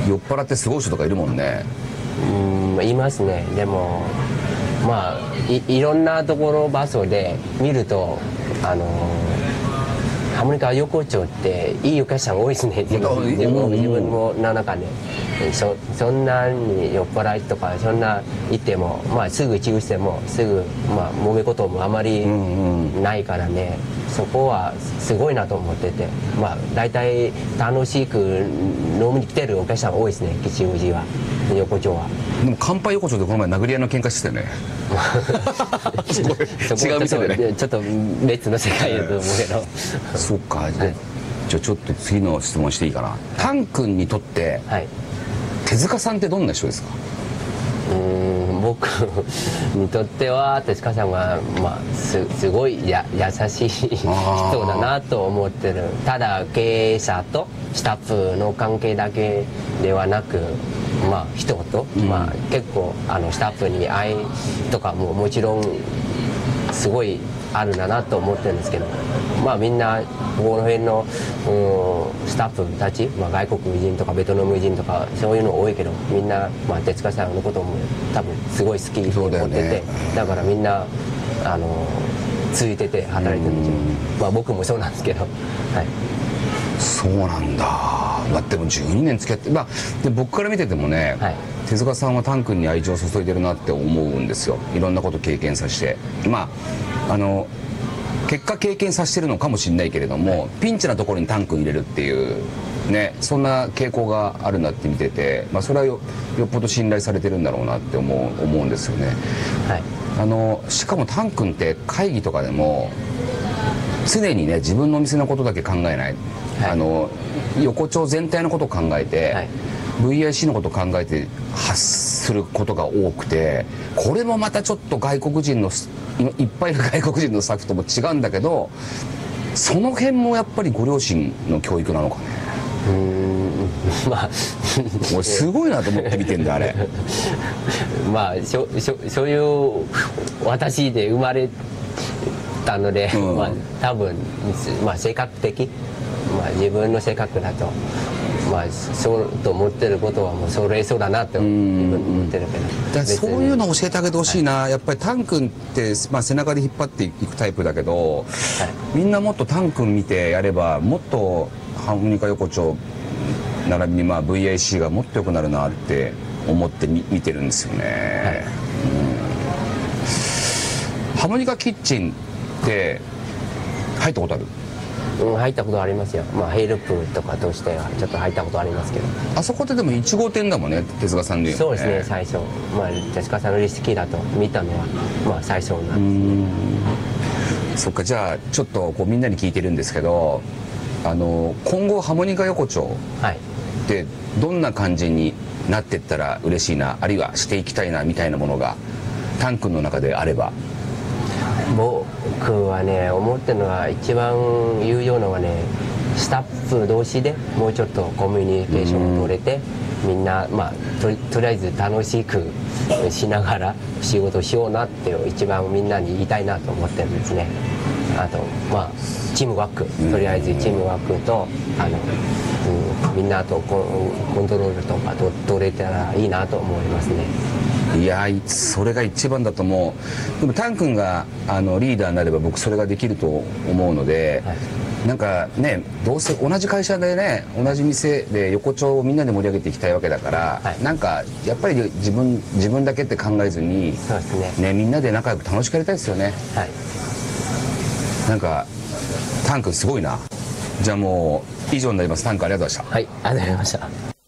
酔っ払って過ごす人とかいるもんね。 いますね。でもまあ いろんなところ場所で見るとハーモニカ横丁っていいお客さん多いですね。自分もなんかね、そんなに酔っ払いとかそんな言っても、まあ、すぐチューしてもすぐ、まあ、揉め事もあまりないからね、そこはすごいなと思ってて、まあ、大体楽しく飲みに来てるお客さん多いですね、吉祥寺は、横丁は。 でも乾杯横丁でこの前殴り合いの喧嘩してたよね。違う店でね。 ちょっと別の世界だと思うけど。 そうか。じゃあちょっと次の質問していいかな。タン君にとって、はい、手塚さんってどんな人ですか？ 僕にとっては手塚さんは、まあ、すごい優しい人だなと思ってる。ただ経営者とスタッフの関係だけではなく、まあ、人と、まあ、結構スタッフに愛とかももちろんすごいあるんだなと思ってるんですけど、まあ、みんなこの辺のスタッフたち、まあ、外国人とかベトナム人とかそういうの多いけど、みんな、まあ、手塚さんのことも多分すごい好きと思ってて、だからみんなついてて働いてるんですよ。まあ、僕もそうなんですけど、はい。 そうなんだ。まあ、でも12年付き合って、まあ、で僕から見ててもね、はい、手塚さんはタン君に愛情を注いでるなって思うんですよ。いろんなこと経験させて、まあ結果経験させてるのかもしれないけれども、はい、ピンチなところにタン君入れるっていうね、そんな傾向があるなって見てて、まあ、それはよっぽど信頼されてるんだろうなって思うんですよね。はい、しかもタン君って会議とかでも常にね、自分のお店のことだけ考えない、はい、横丁全体のことを考えて、はい、VIC のことを考えて発することが多くて、これもまたちょっと外国人のいっぱいいる外国人のスタッフとも違うんだけど、その辺もやっぱりご両親の教育なのかね。 まあ俺すごいなと思って見てんだあれ。 まあそういう私で生まれたので、まあ多分、まあ、性格的、まあ、自分の性格だと、まあ、そうと思ってることはもうそれそうだなって思ってるけど、 だそういうのを教えてあげてほしいな、はい、やっぱりタン君って、まあ、背中で引っ張っていくタイプだけど、はい、みんなもっとタン君見てやればもっとハーモニカ横丁並びにまあ VIC がもっと良くなるなって思って見てるんですよね。はい、ハーモニカキッチンって入ったことある？ 入ったことありますよ。まあ、ヘイルップとかとしてはちょっと入ったことありますけど。 あそこってでも1号店だもんね、手塚さんでいう、ね、 そうですね、最初、まあ、手塚さんのレシピだと見たのは、まあ、最初なんです。 そっか。じゃあちょっとこうみんなに聞いてるんですけど、今後ハーモニカ横丁ってどんな感じになっていったら嬉しいな、あるいはしていきたいなみたいなものがタン君の中であれば。 僕はね、思ってるのは一番有用なのはね、スタッフ同士でもうちょっとコミュニケーションを取れて、みんな、まあ、とりあえず楽しくしながら仕事しようなって一番みんなに言いたいなと思ってるんですね。あと、まあ、チームワーク、とりあえずチームワークとみんなとコントロールとか取れたらいいなと思いますね。 いや、それが一番だと思う。でもタン君がリーダーになれば僕それができると思うので、はい、なんかね、どうせ同じ会社でね、同じ店で横丁をみんなで盛り上げていきたいわけだから、はい、なんかやっぱり自分だけって考えずに、そうですね、みんなで仲良く楽しくやりたいですよね。はい、なんかタン君すごいな。じゃあもう以上になります。タン君ありがとうございました。 はい、ありがとうございました。